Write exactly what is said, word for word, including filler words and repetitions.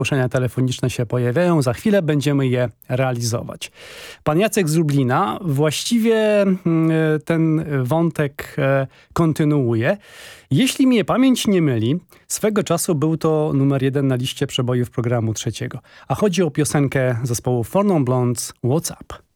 Zgłoszenia telefoniczne się pojawiają, za chwilę będziemy je realizować. Pan Jacek z Lublina właściwie ten wątek kontynuuje. Jeśli mnie pamięć nie myli, swego czasu był to numer jeden na liście przebojów programu trzeciego. A chodzi o piosenkę zespołu Four Non Blondes What's Up?